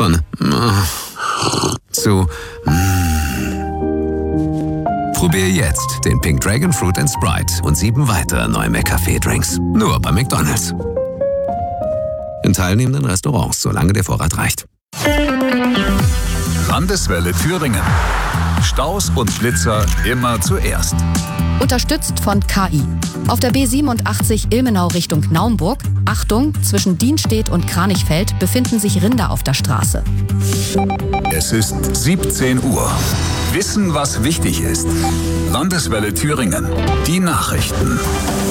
Von zu Probier jetzt den Pink Dragon Fruit & Sprite und 7 weitere neue McCafé-Drinks. Nur bei McDonald's. In teilnehmenden Restaurants, solange der Vorrat reicht. Landeswelle Thüringen. Staus und Blitzer immer zuerst. Unterstützt von KI. Auf der B87 Ilmenau Richtung Naumburg, Achtung, zwischen Dienstedt und Kranichfeld befinden sich Rinder auf der Straße. Es ist 17 Uhr. Wissen, was wichtig ist. Landeswelle Thüringen. Die Nachrichten.